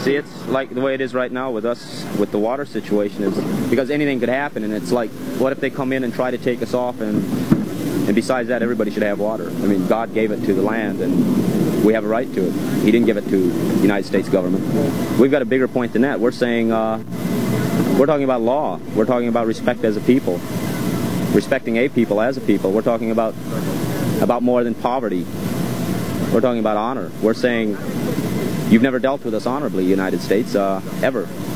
See, it's like the way it is right now with us, with the water situation, is because anything could happen, and it's like, what if they come in and try to take us off, and besides that, everybody should have water. I mean, God gave it to the land, and we have a right to it. He didn't give it to the United States government. We've got a bigger point than that. We're saying, we're talking about law. We're talking about respect as a people. Respecting a people as a people. We're talking about more than poverty. We're talking about honor. We're saying, you've never dealt with us honorably, United States, ever.